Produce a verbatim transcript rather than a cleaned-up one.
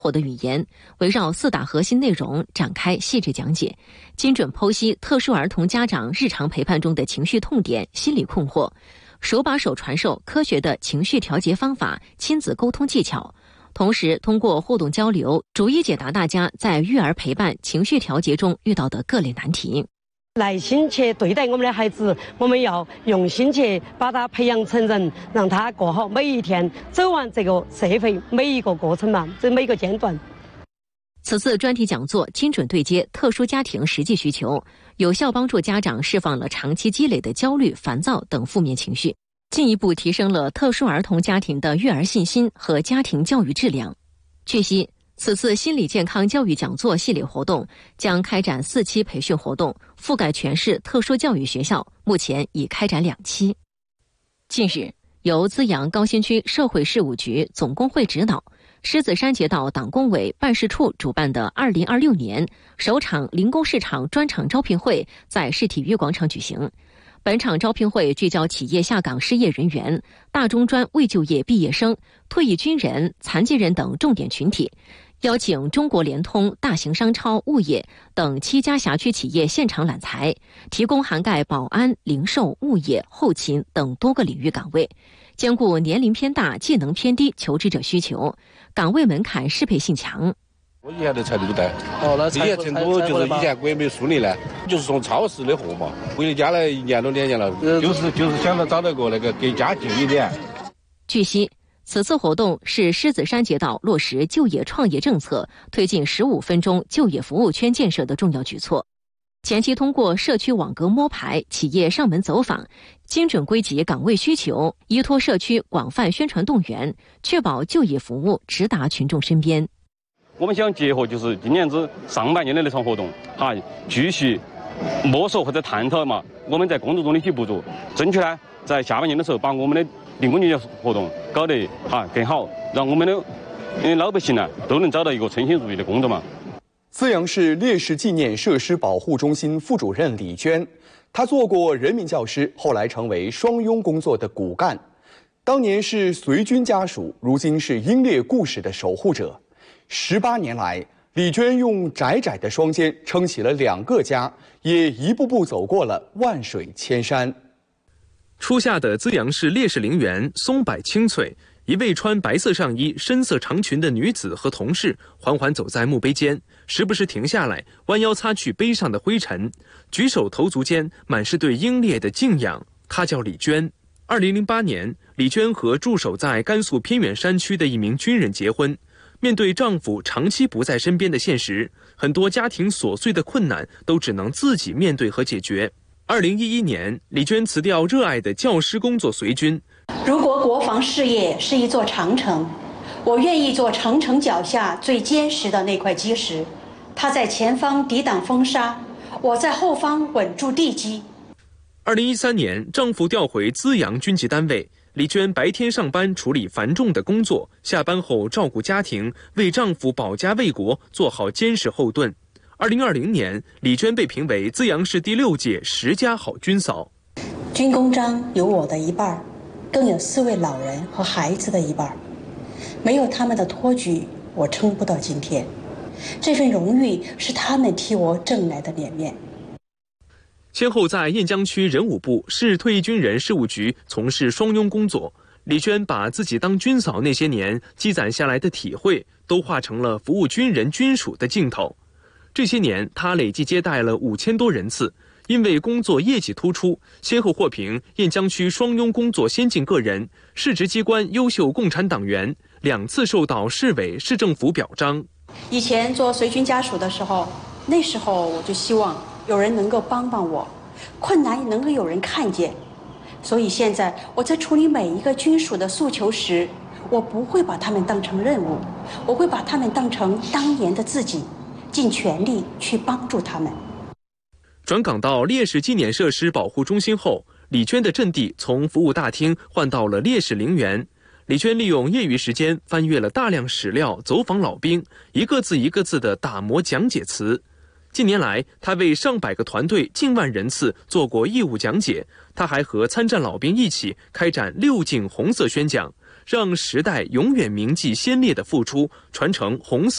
活的语言，围绕四大核心内容展开细致讲解，精准剖析特殊儿童家长日常陪伴中的情绪痛点、心理困惑，手把手传授科学的情绪调节方法、亲子沟通技巧。同时，通过互动交流，逐一解答大家在育儿陪伴、情绪调节中遇到的各类难题。 耐心去对待我们的孩子，我们要用心去把他培养成人，让他过好每一天，走完这个社会每一个过程嘛，这每一个阶段。 此次专题讲座精准对接特殊家庭实际需求，有效帮助家长释放了长期积累的焦虑、烦躁等负面情绪，进一步提升了特殊儿童家庭的育儿信心和家庭教育质量。据悉，此次心理健康教育讲座系列活动将开展四期培训活动，覆盖全市特殊教育学校，目前已开展两期。近日，由资阳高新区社会事务局总工会指导，狮子山街道党工委办事处主办的二零二六年首场零工市场专场招聘会在市体育广场举行。本场招聘会聚焦企业下岗失业人员、大中专未就业毕业生、退役军人、残疾人等重点群体，邀请中国联通、大型商超、物业等七家辖区企业现场揽才，提供涵盖保安、零售、物业、后勤等多个领域岗位，兼顾年龄偏大、技能偏低求职者需求，岗位门槛适配性强。 我以前的才六代，哦，那这些成都就是以前国美书里呢，就是送超市的货嘛，回家来一年多两年了，就是就是想着找到个那个给家近一点。 据悉，此次活动是狮子山街道落实就业创业政策、推进十五分钟就业服务圈建设的重要举措。前期通过社区网格摸排、企业上门走访，精准归集岗位需求，依托社区广泛宣传动员，确保就业服务直达群众身边。 我们想结合就是今年子上半年的那场活动，哈，继续摸索或者探讨嘛，我们在工作中的一些不足，争取呢在下半年的时候把我们的零工就业活动搞得哈更好，让我们的因为老百姓呢都能找到一个称心如意的工作嘛。 资阳市烈士纪念设施保护中心副主任李娟，她做过人民教师，后来成为双庸工作的骨干，当年是随军家属，如今是英烈故事的守护者。十八年来，李娟用窄窄的双肩撑起了两个家，也一步步走过了万水千山。 初夏的资阳市烈士陵园松柏青翠，一位穿白色上衣、深色长裙的女子和同事缓缓走在墓碑间，时不时停下来，弯腰擦去碑上的灰尘，举手投足间满是对英烈的敬仰。她叫李娟。二零零八年，李娟和驻守在甘肃偏远山区的一名军人结婚。面对丈夫长期不在身边的现实，很多家庭琐碎的困难都只能自己面对和解决。二零一一年，李娟辞掉热爱的教师工作随军。 如果国防事业是一座长城，我愿意做长城脚下最坚实的那块基石。他在前方抵挡风沙，我在后方稳住地基。 二零一三年，丈夫调回资阳军级单位。李娟白天上班处理繁重的工作，下班后照顾家庭，为丈夫保家卫国做好坚实后盾。二零二零年，李娟被评为资阳市第六届十佳好军嫂。 军功章有我的一半，更有四位老人和孩子的一半。没有他们的托举，我撑不到今天。这份荣誉是他们替我挣来的脸面。 先后在雁江区人武部、市退役军人事务局从事双庸工作，李娟把自己当军嫂那些年积攒下来的体会，都化成了服务军人军属的劲头。这些年，她累计接待了五千多人次，因为工作业绩突出，先后获评雁江区双庸工作先进个人、市直机关优秀共产党员，两次受到市委市政府表彰。 以前做随军家属的时候，那时候我就希望有人能够帮帮我，困难能够有人看见。所以现在我在处理每一个军属的诉求时，我不会把他们当成任务，我会把他们当成当年的自己，尽全力去帮助他们。 转岗到烈士纪念设施保护中心后，李娟的阵地从服务大厅换到了烈士陵园。李娟利用业余时间翻阅了大量史料，走访老兵，一个字一个字地打磨讲解词。近年来，他为上百个团队、近万人次做过义务讲解。他还和参战老兵一起开展六镜红色宣讲，让时代永远铭记先烈的付出，传承红色